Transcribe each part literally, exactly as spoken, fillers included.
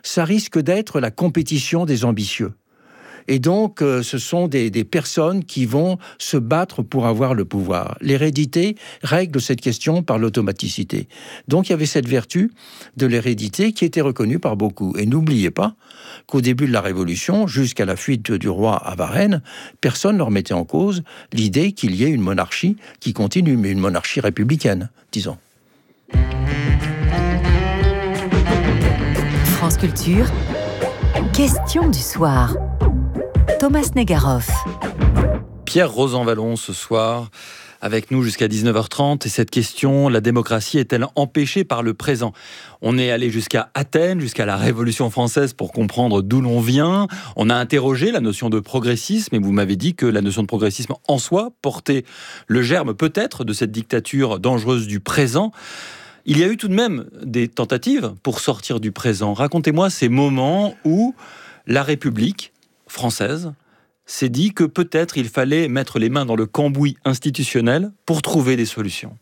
ça risque d'être la compétition des ambitieux. Et donc, euh, ce sont des, des personnes qui vont se battre pour avoir le pouvoir. L'hérédité règle cette question par l'automaticité. Donc, il y avait cette vertu de l'hérédité qui était reconnue par beaucoup. Et n'oubliez pas qu'au début de la Révolution, jusqu'à la fuite du roi à Varennes, personne ne remettait en cause l'idée qu'il y ait une monarchie qui continue, mais une monarchie républicaine, disons. France Culture, question du soir. Thomas Negaroff. Pierre Rosanvallon ce soir, avec nous jusqu'à dix-neuf heures trente. Et cette question, la démocratie est-elle empêchée par le présent ? On est allé jusqu'à Athènes, jusqu'à la Révolution française pour comprendre d'où l'on vient. On a interrogé la notion de progressisme et vous m'avez dit que la notion de progressisme en soi portait le germe peut-être de cette dictature dangereuse du présent. Il y a eu tout de même des tentatives pour sortir du présent. Racontez-moi ces moments où la République française s'est dit que peut-être il fallait mettre les mains dans le cambouis institutionnel pour trouver des solutions.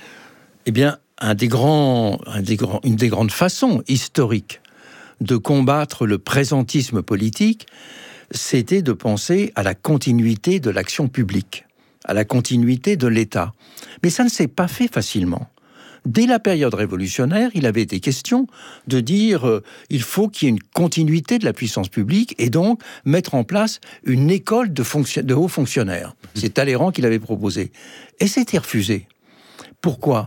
Eh bien, un des grands, un des grands, une des grandes façons historiques de combattre le présentisme politique, c'était de penser à la continuité de l'action publique, à la continuité de l'État. Mais ça ne s'est pas fait facilement. Dès la période révolutionnaire, il avait été question de dire euh, il faut qu'il y ait une continuité de la puissance publique et donc mettre en place une école de, fonction- de hauts fonctionnaires. C'est Talleyrand qui l'avait proposé. Et c'était refusé. Pourquoi ?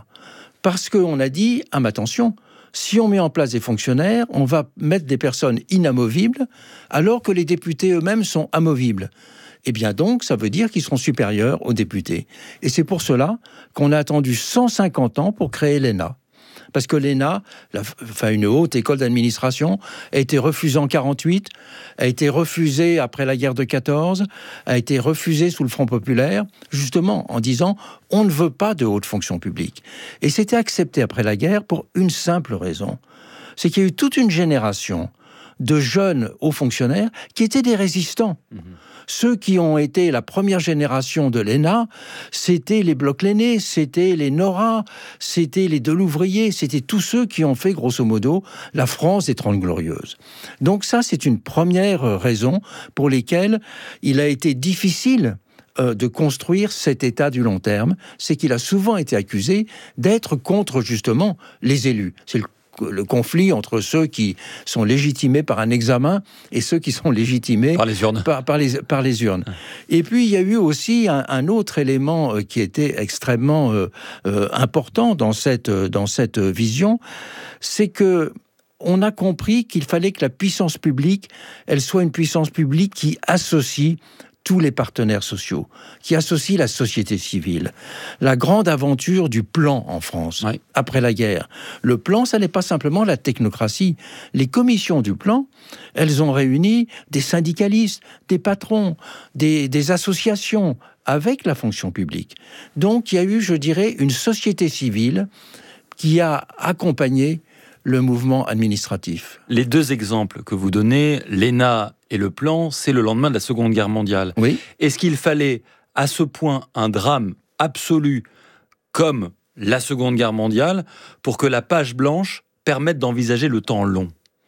Parce qu'on a dit, ah mais attention, si on met en place des fonctionnaires, on va mettre des personnes inamovibles alors que les députés eux-mêmes sont amovibles. Eh bien donc, ça veut dire qu'ils seront supérieurs aux députés. Et c'est pour cela qu'on a attendu cent cinquante ans pour créer l'E N A. Parce que l'E N A, la, enfin une haute école d'administration, a été refusée en quarante-huit, a été refusée après la guerre de quatorze, a été refusée sous le Front populaire, justement en disant on ne veut pas de haute fonction publique. Et c'était accepté après la guerre pour une simple raison. C'est qu'il y a eu toute une génération de jeunes hauts fonctionnaires qui étaient des résistants. Mmh. Ceux qui ont été la première génération de l'E N A, c'était les Bloch-Léné, c'était les Nora, c'était les Delouvrier, c'était tous ceux qui ont fait, grosso modo, la France des Trente Glorieuses. Donc ça, c'est une première raison pour laquelle il a été difficile euh, de construire cet État du long terme, c'est qu'il a souvent été accusé d'être contre, justement, les élus. C'est le le conflit entre ceux qui sont légitimés par un examen et ceux qui sont légitimés par les urnes. Par, par, les, par les urnes. Et puis, il y a eu aussi un, un autre élément qui était extrêmement euh, euh, important dans cette, dans cette vision, c'est que on a compris qu'il fallait que la puissance publique, elle soit une puissance publique qui associe tous les partenaires sociaux, qui associent la société civile. La grande aventure du plan en France, oui. Après la guerre. Le plan, ça n'est pas simplement la technocratie. Les commissions du plan, elles ont réuni des syndicalistes, des patrons, des, des associations avec la fonction publique. Donc, il y a eu, je dirais, une société civile qui a accompagné le mouvement administratif. Les deux exemples que vous donnez, l'E N A et le plan, c'est le lendemain de la Seconde Guerre mondiale. Oui. Est-ce qu'il fallait à ce point un drame absolu comme la Seconde Guerre mondiale pour que la page blanche permette d'envisager le temps long ?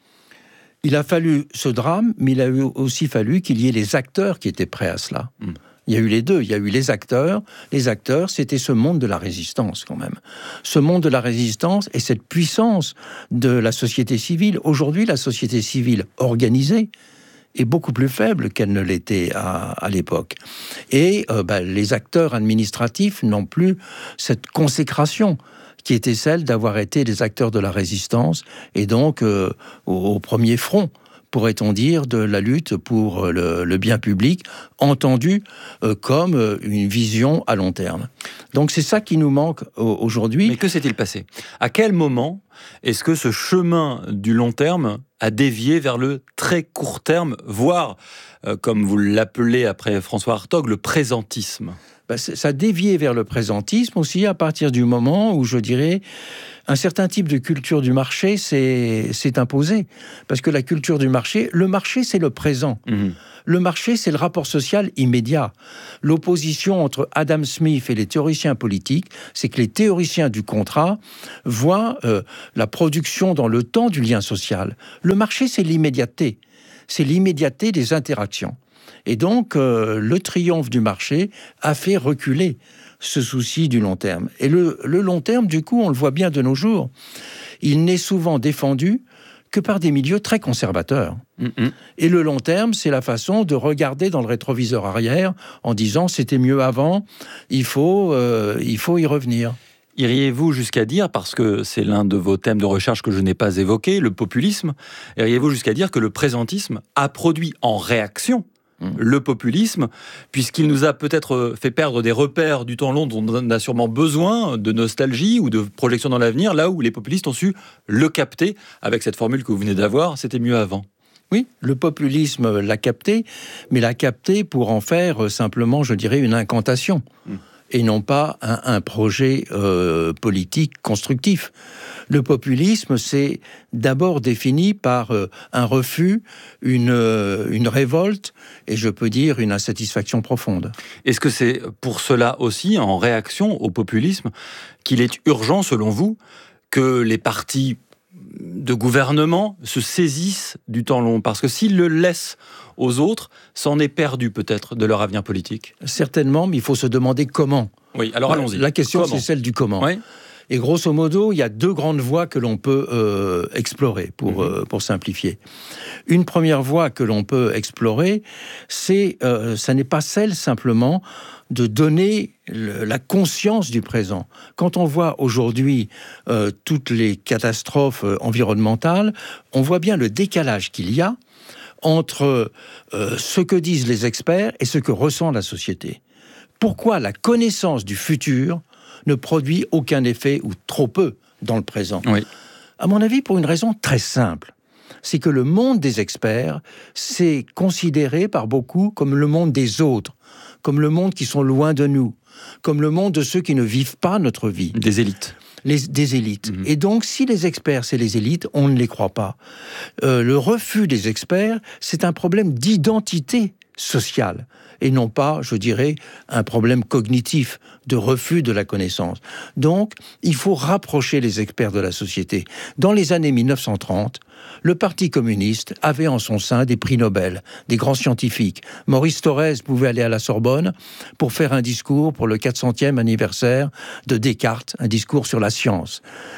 Il a fallu ce drame, mais il a aussi fallu qu'il y ait les acteurs qui étaient prêts à cela. Mmh. Il y a eu les deux. Il y a eu les acteurs. Les acteurs, c'était ce monde de la résistance, quand même. Ce monde de la résistance et cette puissance de la société civile. Aujourd'hui, la société civile organisée est beaucoup plus faible qu'elle ne l'était à, à l'époque. Et euh, bah, les acteurs administratifs n'ont plus cette consécration qui était celle d'avoir été des acteurs de la résistance et donc euh, au, au premier front, pourrait-on dire, de la lutte pour le, le bien public, entendu euh, comme euh, une vision à long terme. Donc c'est ça qui nous manque aujourd'hui. Mais que s'est-il passé ? À quel moment est-ce que ce chemin du long terme a dévié vers le très court terme, voire, euh, comme vous l'appelez après François Hartog, le présentisme ? Ben, ça a dévié vers le présentisme aussi à partir du moment où, je dirais, un certain type de culture du marché s'est, s'est imposé. Parce que la culture du marché, le marché, c'est le présent. Mmh. Le marché, c'est le rapport social immédiat. L'opposition entre Adam Smith et les théoriciens politiques, c'est que les théoriciens du contrat voient euh, la production dans le temps du lien social. Le marché, c'est l'immédiateté. C'est l'immédiateté des interactions. Et donc, euh, le triomphe du marché a fait reculer ce souci du long terme. Et le, le long terme, du coup, on le voit bien de nos jours, il n'est souvent défendu que par des milieux très conservateurs. Mm-hmm. Et le long terme, c'est la façon de regarder dans le rétroviseur arrière en disant « c'était mieux avant, il faut, euh, il faut y revenir ». Iriez-vous jusqu'à dire, parce que c'est l'un de vos thèmes de recherche que je n'ai pas évoqué, le populisme, iriez-vous jusqu'à dire que le présentisme a produit en réaction le populisme, puisqu'il nous a peut-être fait perdre des repères du temps long dont on a sûrement besoin, de nostalgie ou de projection dans l'avenir, là où les populistes ont su le capter avec cette formule que vous venez d'avoir, c'était mieux avant. Oui, le populisme l'a capté, mais l'a capté pour en faire simplement, je dirais, une incantation. Mmh. Et non pas un, un projet euh, politique constructif. Le populisme, c'est d'abord défini par euh, un refus, une, euh, une révolte, et je peux dire une insatisfaction profonde. Est-ce que c'est pour cela aussi, en réaction au populisme, qu'il est urgent, selon vous, que les partis de gouvernement se saisissent du temps long? Parce que s'ils le laissent aux autres, c'en est perdu peut-être de leur avenir politique. Certainement, mais il faut se demander comment. Oui, alors allons-y. La question, comment? C'est celle du comment. Oui. Et grosso modo, il y a deux grandes voies que l'on peut euh, explorer, pour, mmh. euh, pour simplifier. Une première voie que l'on peut explorer, c'est, euh, ça n'est pas celle simplement de donner le, la conscience du présent. Quand on voit aujourd'hui euh, toutes les catastrophes environnementales, on voit bien le décalage qu'il y a entre euh, ce que disent les experts et ce que ressent la société. Pourquoi la connaissance du futur ne produit aucun effet, ou trop peu, dans le présent? Oui. À mon avis, pour une raison très simple. C'est que le monde des experts, c'est considéré par beaucoup comme le monde des autres, comme le monde qui sont loin de nous, comme le monde de ceux qui ne vivent pas notre vie. Des élites. Les, des élites. Mmh. Et donc, si les experts, c'est les élites, on ne les croit pas. Euh, le refus des experts, c'est un problème d'identité sociale, et non pas, je dirais, un problème cognitif de refus de la connaissance. Donc, il faut rapprocher les experts de la société. Dans les années mille neuf cent trente, le Parti communiste avait en son sein des prix Nobel, des grands scientifiques. Maurice Thorez pouvait aller à la Sorbonne pour faire un discours pour le quatre centième anniversaire de Descartes, un discours sur la science.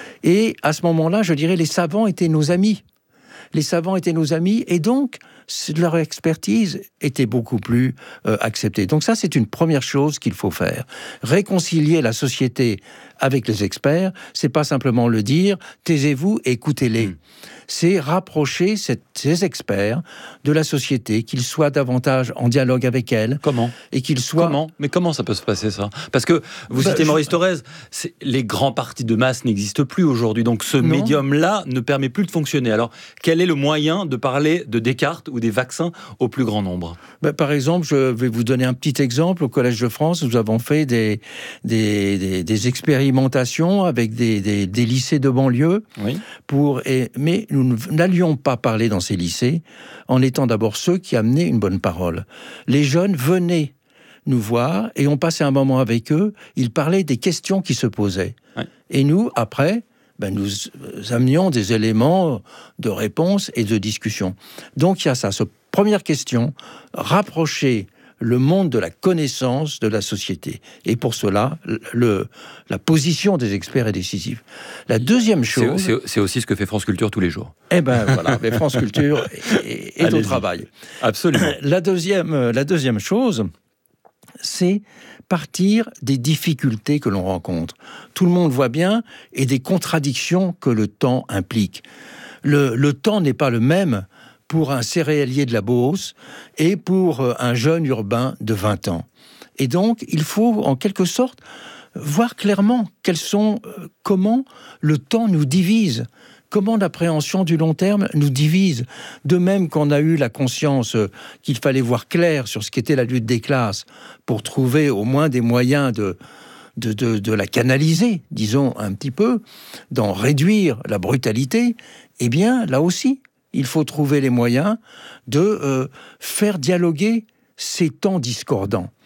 Et à ce moment-là, je dirais, les savants étaient nos amis. Les savants étaient nos amis, et donc leur expertise était beaucoup plus euh, acceptée. Donc ça, c'est une première chose qu'il faut faire. Réconcilier la société avec les experts, c'est pas simplement le dire, taisez-vous, écoutez-les. Mmh. C'est rapprocher cette, ces experts de la société, qu'ils soient davantage en dialogue avec elle. Comment ? Et qu'ils soient... Comment ? Mais comment ça peut se passer, ça ? Parce que, vous bah, citez Maurice je... Thorez, les grands partis de masse n'existent plus aujourd'hui, donc ce non. médium-là ne permet plus de fonctionner. Alors, quel est le moyen de parler de Descartes ou des vaccins au plus grand nombre ? bah, Par exemple, je vais vous donner un petit exemple. Au Collège de France, nous avons fait des, des, des, des expérimentations avec des, des, des lycées de banlieue. Oui. Pour, et, mais nous n'allions pas parler dans ces lycées en étant d'abord ceux qui amenaient une bonne parole. Les jeunes venaient nous voir et on passait un moment avec eux. Ils parlaient des questions qui se posaient. Ouais. Et nous, après, ben, nous amenions des éléments de réponse et de discussion. Donc il y a ça. Cette première question, rapprocher le monde de la connaissance de la société. Et pour cela, le, la position des experts est décisive. La deuxième chose... C'est, c'est, c'est aussi ce que fait France Culture tous les jours. Eh bien, voilà, mais France Culture est, est au travail. Absolument. La deuxième, la deuxième chose, c'est partir des difficultés que l'on rencontre. Tout le monde voit bien, et des contradictions que le temps implique. Le, le temps n'est pas le même pour un céréalier de la Beauce et pour un jeune urbain de vingt ans. Et donc, il faut, en quelque sorte, voir clairement quels sont, comment le temps nous divise, comment l'appréhension du long terme nous divise. De même qu'on a eu la conscience qu'il fallait voir clair sur ce qu'était la lutte des classes pour trouver au moins des moyens de, de, de, de la canaliser, disons un petit peu, d'en réduire la brutalité, eh bien, là aussi, il faut trouver les moyens de euh, faire dialoguer ces temps discordants.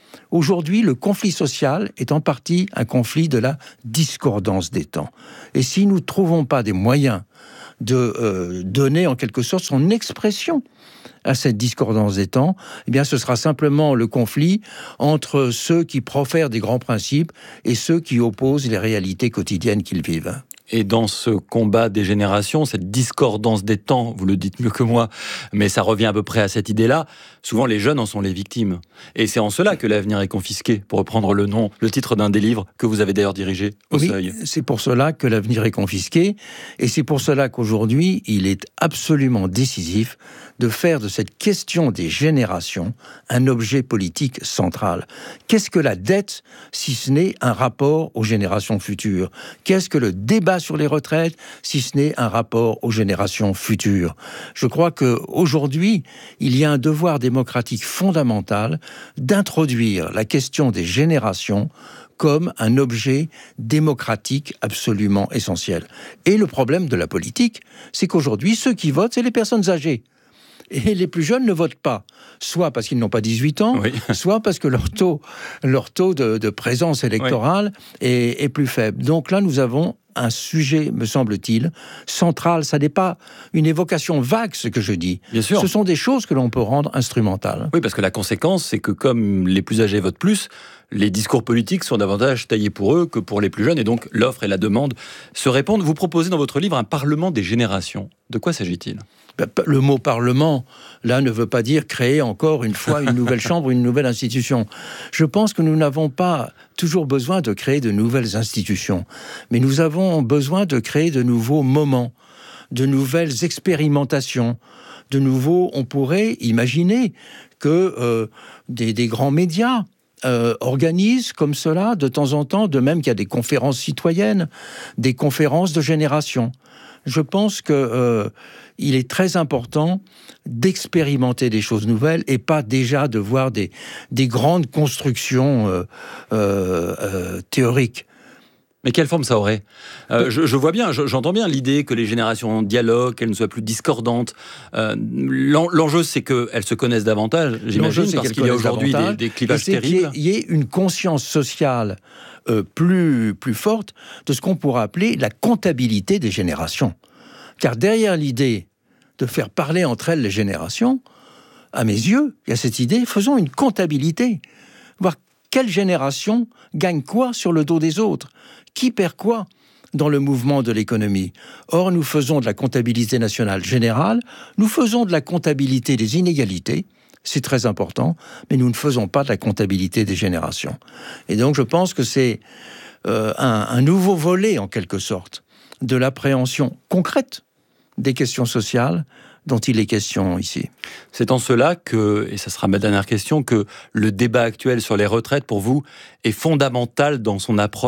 Aujourd'hui, le conflit social est en partie un conflit de la discordance des temps. Et si nous ne trouvons pas des moyens de euh, donner en quelque sorte son expression à cette discordance des temps, eh bien ce sera simplement le conflit entre ceux qui profèrent des grands principes et ceux qui opposent les réalités quotidiennes qu'ils vivent. Et dans ce combat des générations, cette discordance des temps, vous le dites mieux que moi, mais ça revient à peu près à cette idée-là, souvent les jeunes en sont les victimes. Et c'est en cela que l'avenir est confisqué, pour reprendre le nom, le titre d'un des livres que vous avez d'ailleurs dirigé au oui, Seuil. C'est pour cela que l'avenir est confisqué, et c'est pour cela qu'aujourd'hui, il est absolument décisif de faire de cette question des générations un objet politique central. Qu'est-ce que la dette, si ce n'est un rapport aux générations futures ? Qu'est-ce que le débat sur les retraites, si ce n'est un rapport aux générations futures ? Je crois qu'aujourd'hui, il y a un devoir démocratique fondamental d'introduire la question des générations comme un objet démocratique absolument essentiel. Et le problème de la politique, c'est qu'aujourd'hui, ceux qui votent, c'est les personnes âgées. Et les plus jeunes ne votent pas, soit parce qu'ils n'ont pas dix-huit ans, oui. soit parce que leur taux, leur taux de, de présence électorale oui. est, est plus faible. Donc là, nous avons un sujet, me semble-t-il, central. Ça n'est pas une évocation vague, ce que je dis. Bien sûr. Ce sont des choses que l'on peut rendre instrumentales. Oui, parce que la conséquence, c'est que comme les plus âgés votent plus, les discours politiques sont davantage taillés pour eux que pour les plus jeunes, et donc l'offre et la demande se répondent. Vous proposez dans votre livre un parlement des générations. De quoi s'agit-il ? Le mot parlement, là, ne veut pas dire créer encore une fois une nouvelle chambre, une nouvelle institution. Je pense que nous n'avons pas toujours besoin de créer de nouvelles institutions, mais nous avons besoin de créer de nouveaux moments, de nouvelles expérimentations, de nouveaux, on pourrait imaginer que euh, des, des grands médias Euh, organisent comme cela de temps en temps, de même qu'il y a des conférences citoyennes, des conférences de génération. Je pense que euh, il est très important d'expérimenter des choses nouvelles et pas déjà de voir des, des grandes constructions euh, euh, euh, théoriques. Mais quelle forme ça aurait ? euh, je, je vois bien, je, j'entends bien l'idée que les générations dialoguent, qu'elles ne soient plus discordantes. Euh, l'en, l'enjeu, c'est qu'elles se connaissent davantage, j'imagine, l'enjeu, parce qu'il y a aujourd'hui des, des clivages terribles. Il y ait une conscience sociale euh, plus, plus forte de ce qu'on pourrait appeler la comptabilité des générations. Car derrière l'idée de faire parler entre elles les générations, à mes yeux, il y a cette idée, faisons une comptabilité. Voir quelle génération gagne quoi sur le dos des autres. Qui perd quoi dans le mouvement de l'économie ? Or, nous faisons de la comptabilité nationale générale, nous faisons de la comptabilité des inégalités, c'est très important, mais nous ne faisons pas de la comptabilité des générations. Et donc, je pense que c'est euh, un, un nouveau volet, en quelque sorte, de l'appréhension concrète des questions sociales dont il est question ici. C'est en cela que, et ça sera ma dernière question, que le débat actuel sur les retraites, pour vous, est fondamental dans son approche ?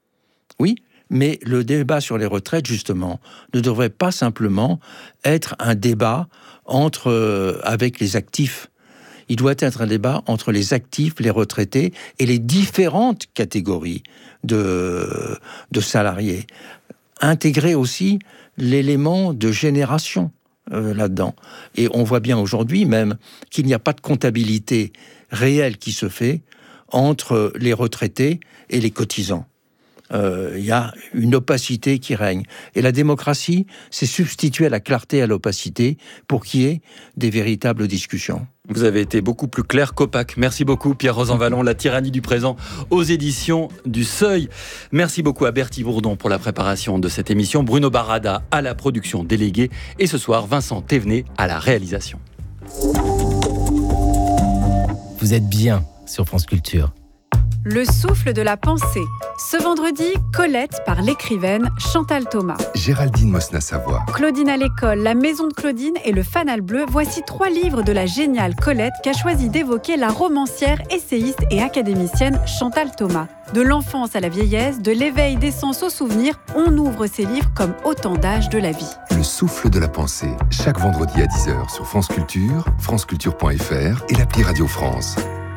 Oui, mais le débat sur les retraites, justement, ne devrait pas simplement être un débat entre, euh, avec les actifs. Il doit être un débat entre les actifs, les retraités et les différentes catégories de, de salariés. Intégrer aussi l'élément de génération euh, là-dedans. Et on voit bien aujourd'hui même qu'il n'y a pas de comptabilité réelle qui se fait entre les retraités et les cotisants. Il euh, y a une opacité qui règne. Et la démocratie s'est substituée à la clarté et à l'opacité pour qu'il y ait des véritables discussions. Vous avez été beaucoup plus clair qu'opaque. Merci beaucoup, Pierre Rosanvallon, La tyrannie du présent, aux éditions du Seuil. Merci beaucoup à Bertie Bourdon pour la préparation de cette émission, Bruno Barada à la production déléguée, et ce soir, Vincent Thévenet à la réalisation. Vous êtes bien sur France Culture. Le souffle de la pensée. Ce vendredi, Colette par l'écrivaine Chantal Thomas. Géraldine Mosna-Savoie. Claudine à l'école, La maison de Claudine et Le Fanal bleu. Voici trois livres de la géniale Colette qu'a choisi d'évoquer la romancière, essayiste et académicienne Chantal Thomas. De l'enfance à la vieillesse, de l'éveil des sens au souvenir, on ouvre ces livres comme autant d'âges de la vie. Le souffle de la pensée, chaque vendredi à dix heures sur France Culture, franceculture point f r et l'appli Radio France.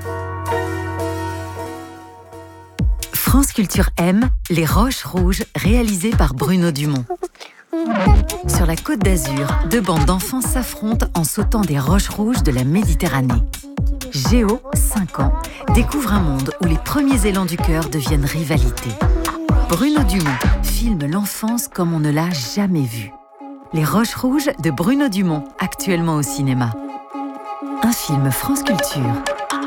France Culture aime Les Roches Rouges, réalisé par Bruno Dumont. Sur la Côte d'Azur, deux bandes d'enfants s'affrontent en sautant des roches rouges de la Méditerranée. Géo, cinq ans, découvre un monde où les premiers élans du cœur deviennent rivalité. Bruno Dumont filme l'enfance comme on ne l'a jamais vue. Les Roches Rouges de Bruno Dumont, actuellement au cinéma. Un film France Culture.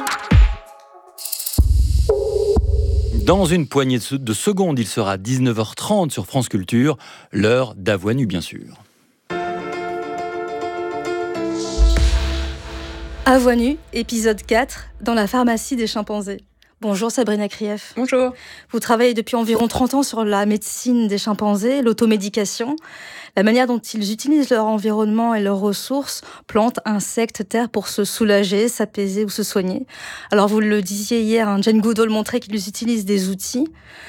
Dans une poignée de secondes, il sera dix-neuf heures trente sur France Culture, l'heure d'Avoine Nu, bien sûr. Avoine Nu, épisode quatre, dans la pharmacie des chimpanzés. Bonjour Sabrina Krief. Bonjour. Vous travaillez depuis environ trente ans sur la médecine des chimpanzés, l'automédication, la manière dont ils utilisent leur environnement et leurs ressources, plantes, insectes, terres, pour se soulager, s'apaiser ou se soigner. Alors vous le disiez hier, hein, Jane Goodall montrait qu'ils utilisent des outils.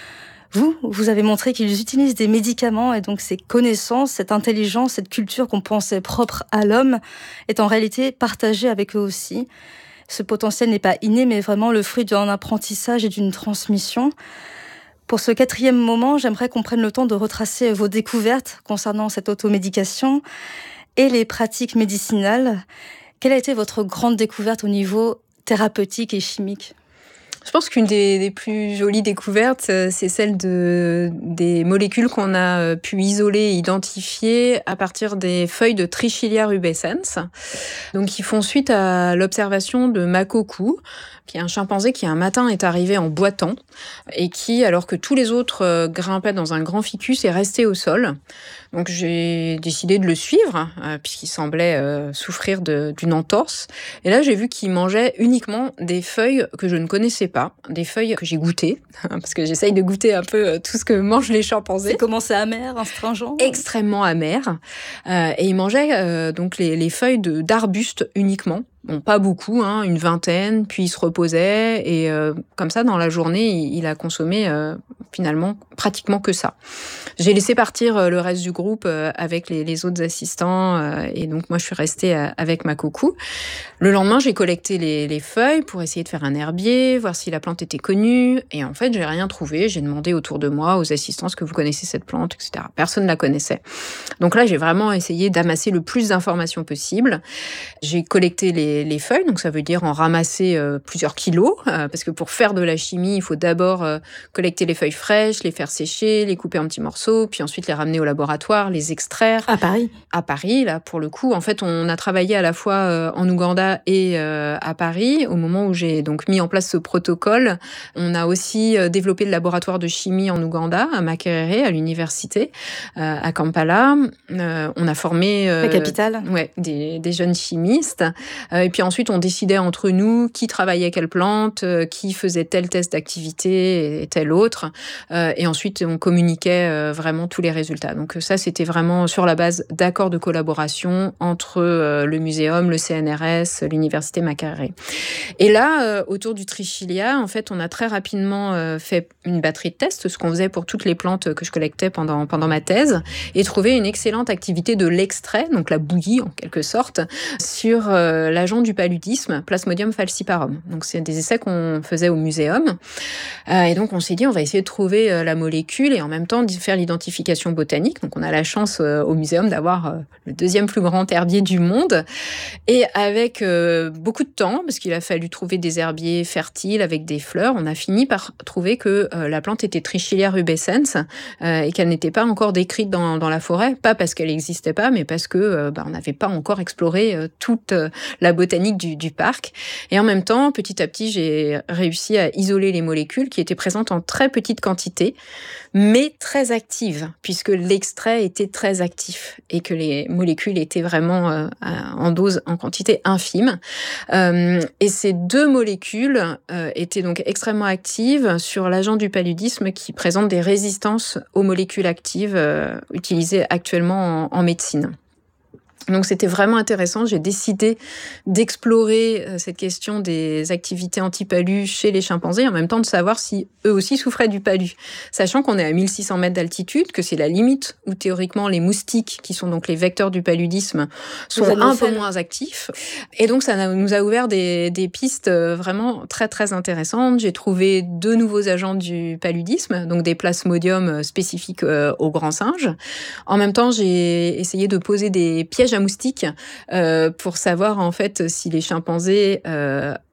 Vous, vous avez montré qu'ils utilisent des médicaments et donc ces connaissances, cette intelligence, cette culture qu'on pensait propre à l'homme est en réalité partagée avec eux aussi. Ce potentiel n'est pas inné, mais vraiment le fruit d'un apprentissage et d'une transmission. Pour ce quatrième moment, j'aimerais qu'on prenne le temps de retracer vos découvertes concernant cette automédication et les pratiques médicinales. Quelle a été votre grande découverte au niveau thérapeutique et chimique ? Je pense qu'une des, des plus jolies découvertes, c'est celle de, des molécules qu'on a pu isoler et identifier à partir des feuilles de Trichilia rubescens, donc qui font suite à l'observation de Makoku, qui est un chimpanzé qui un matin est arrivé en boitant et qui, alors que tous les autres grimpaient dans un grand ficus, est resté au sol. Donc j'ai décidé de le suivre, euh, puisqu'il semblait euh, souffrir de, d'une entorse. Et là, j'ai vu qu'il mangeait uniquement des feuilles que je ne connaissais pas, des feuilles que j'ai goûtées, parce que j'essaye de goûter un peu tout ce que mangent les chimpanzés. C'est comment c'est amer, astringent ? Extrêmement amer. Euh, et il mangeait euh, donc les, les feuilles de, d'arbustes uniquement. Bon, pas beaucoup, hein, une vingtaine, puis il se reposait, et euh, comme ça, dans la journée, il, il a consommé euh, finalement pratiquement que ça. J'ai laissé partir euh, le reste du groupe euh, avec les, les autres assistants, euh, et donc moi, je suis restée euh, avec Makoku. Le lendemain, j'ai collecté les, les feuilles pour essayer de faire un herbier, voir si la plante était connue, et en fait, j'ai rien trouvé. J'ai demandé autour de moi, aux assistants, est-ce que vous connaissez cette plante, et cetera. Personne ne la connaissait. Donc là, j'ai vraiment essayé d'amasser le plus d'informations possible. J'ai collecté les les feuilles, donc ça veut dire en ramasser euh, plusieurs kilos, euh, parce que pour faire de la chimie, il faut d'abord euh, collecter les feuilles fraîches, les faire sécher, les couper en petits morceaux, puis ensuite les ramener au laboratoire, les extraire. À Paris ? À Paris, là, pour le coup. En fait, on a travaillé à la fois euh, en Ouganda et euh, à Paris. Au moment où j'ai donc mis en place ce protocole, on a aussi euh, développé le laboratoire de chimie en Ouganda, à Makerere, à l'université, euh, à Kampala. Euh, on a formé... Euh, la capitale ? Ouais, des, des jeunes chimistes. Euh, Et puis ensuite, on décidait entre nous qui travaillait quelle plante, euh, qui faisait tel test d'activité et tel autre. Euh, et ensuite, on communiquait euh, vraiment tous les résultats. Donc ça, c'était vraiment sur la base d'accords de collaboration entre euh, le muséum, le C N R S, l'université Makerere. Et là, euh, autour du Trichilia, en fait, on a très rapidement euh, fait une batterie de tests, ce qu'on faisait pour toutes les plantes que je collectais pendant, pendant ma thèse, et trouvé une excellente activité de l'extrait, donc la bouillie en quelque sorte, sur euh, la du paludisme, Plasmodium falciparum. Donc, c'est des essais qu'on faisait au muséum. Euh, et donc, on s'est dit, on va essayer de trouver euh, la molécule et en même temps de faire l'identification botanique. Donc, on a la chance euh, au muséum d'avoir euh, le deuxième plus grand herbier du monde. Et avec euh, beaucoup de temps, parce qu'il a fallu trouver des herbiers fertiles avec des fleurs, on a fini par trouver que euh, la plante était Trichilia rubescens euh, et qu'elle n'était pas encore décrite dans, dans la forêt. Pas parce qu'elle n'existait pas, mais parce que euh, bah, on n'avait pas encore exploré euh, toute euh, la botanique du, du parc. Et en même temps, petit à petit, j'ai réussi à isoler les molécules qui étaient présentes en très petite quantité, mais très actives, puisque l'extrait était très actif et que les molécules étaient vraiment euh, en dose, en quantité infime. Euh, et ces deux molécules euh, étaient donc extrêmement actives sur l'agent du paludisme qui présente des résistances aux molécules actives euh, utilisées actuellement en, en médecine. Donc c'était vraiment intéressant. J'ai décidé d'explorer cette question des activités anti-palu chez les chimpanzés, en même temps de savoir si eux aussi souffraient du palu. Sachant qu'on est à mille six cents mètres d'altitude, que c'est la limite où théoriquement les moustiques, qui sont donc les vecteurs du paludisme, sont un peu moins actifs. Et donc ça nous a ouvert des, des pistes vraiment très très intéressantes. J'ai trouvé deux nouveaux agents du paludisme, donc des plasmodiums spécifiques aux grands singes. En même temps, j'ai essayé de poser des pièges à moustiques euh, pour savoir en fait si les chimpanzés euh,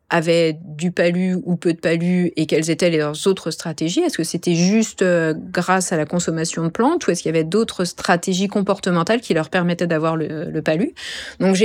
avaient du palu ou peu de palu et quelles étaient leurs autres stratégies. Est-ce que c'était juste euh, grâce à la consommation de plantes ou est-ce qu'il y avait d'autres stratégies comportementales qui leur permettaient d'avoir le, le palu? Donc j'ai